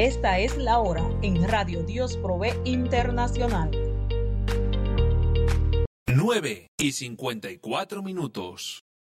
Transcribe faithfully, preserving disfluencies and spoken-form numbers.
Esta es la hora en Radio Dios Provee Internacional. nueve y cincuenta y cuatro minutos.